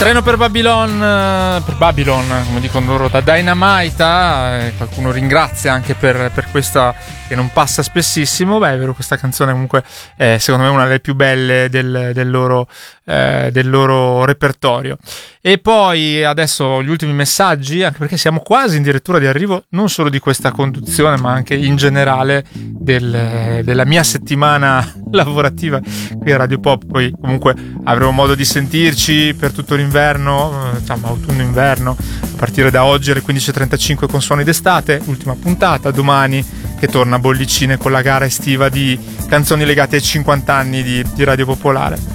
Treno per Babylon, come dicono loro, da Dynamite. Qualcuno ringrazia anche per questa che non passa spessissimo. Beh, è vero, questa canzone comunque è secondo me una delle più belle del loro repertorio. E poi adesso gli ultimi messaggi, anche perché siamo quasi in dirittura di arrivo non solo di questa conduzione ma anche in generale della mia settimana lavorativa qui a Radio Pop. Poi comunque avremo modo di sentirci per tutto l'inverno, diciamo autunno-inverno, a partire da oggi alle 15.35 con Suoni d'estate, ultima puntata, domani che torna a bollicine con la gara estiva di canzoni legate ai 50 anni di Radio Popolare.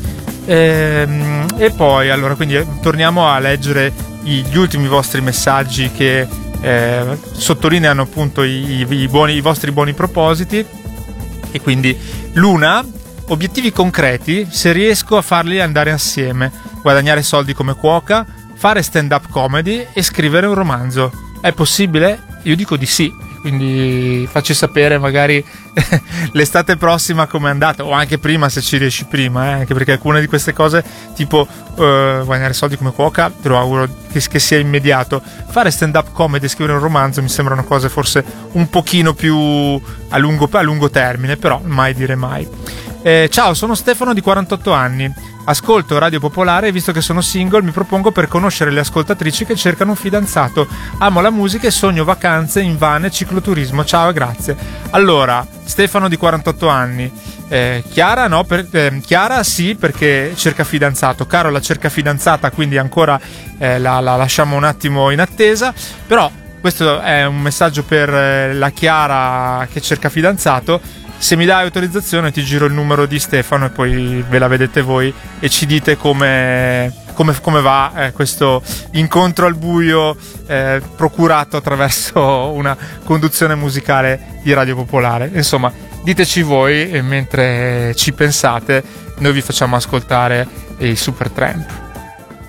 E poi allora quindi torniamo a leggere gli ultimi vostri messaggi che sottolineano appunto i vostri buoni propositi. E quindi Luna, obiettivi concreti, se riesco a farli andare assieme: guadagnare soldi come cuoca, fare stand-up comedy e scrivere un romanzo. È possibile? Io dico di sì, quindi facci sapere magari l'estate prossima com'è andata, o anche prima se ci riesci prima, anche perché alcune di queste cose tipo guadagnare soldi come cuoca te lo auguro che sia immediato. Fare stand-up comedy e scrivere un romanzo mi sembrano cose forse un pochino più a lungo termine, però mai dire mai. Ciao, sono Stefano di 48 anni. Ascolto Radio Popolare e visto che sono single mi propongo per conoscere le ascoltatrici che cercano un fidanzato. Amo la musica e sogno vacanze in van e cicloturismo. Ciao e grazie. Allora, Stefano di 48 anni. Chiara no, Chiara sì, perché cerca fidanzato. Carola cerca fidanzata, quindi ancora la lasciamo un attimo in attesa. Però questo è un messaggio per la Chiara che cerca fidanzato. Se mi dai autorizzazione ti giro il numero di Stefano e poi ve la vedete voi e ci dite come va questo incontro al buio procurato attraverso una conduzione musicale di Radio Popolare. Insomma, diteci voi e mentre ci pensate noi vi facciamo ascoltare i Supertramp.